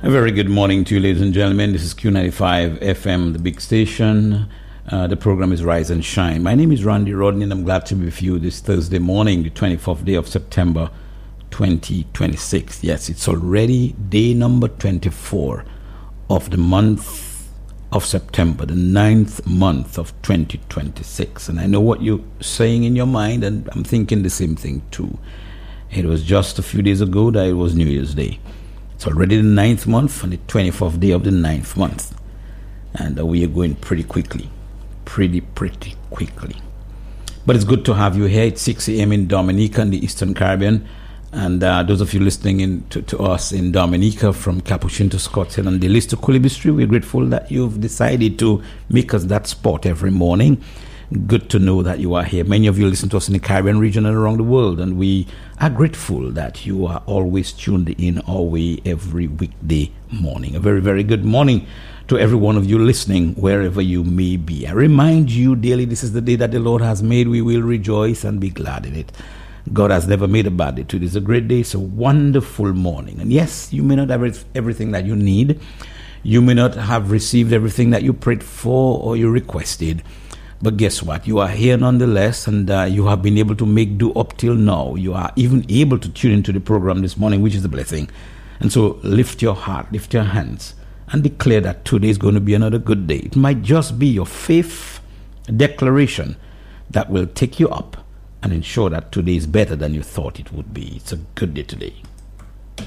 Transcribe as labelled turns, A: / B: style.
A: A very good morning to you, ladies and gentlemen. This is Q95 FM, the big station. The program is Rise and Shine. My name is Randy Rodney, and I'm glad to be with you this Thursday morning, the 24th day of September, 2026. Yes, it's already day number 24 of the month of September, the 9th month of 2026. And I know what you're saying in your mind, and I'm thinking the same thing too. It was just a few days ago that it was New Year's Day. It's already the 9th month and the 24th day of the 9th month. And we are going pretty quickly. Pretty quickly. But it's good to have you here. It's 6 a.m. in Dominica and the Eastern Caribbean. And those of you listening to us in Dominica, from Capuchin to Scotts Hill and the list to Cullibby Street, we're grateful that you've decided to make us that spot every morning. Good to know that you are here. Many of you listen to us in the Caribbean region and around the world, and we are grateful that you are always tuned in our way every weekday morning. A very, very good morning to every one of you listening, wherever you may be. I remind you daily, this is the day that the Lord has made. We will rejoice and be glad in it. God has never made a bad day. Today is a great day. It's a wonderful morning. And yes, you may not have everything that you need. You may not have received everything that you prayed for or you requested. But guess what? You are here nonetheless, and you have been able to make do up till now. You are even able to tune into the program this morning, which is a blessing. And so lift your heart, lift your hands, and declare that today is going to be another good day. It might just be your faith declaration that will take you up and ensure that today is better than you thought it would be. It's a good day today.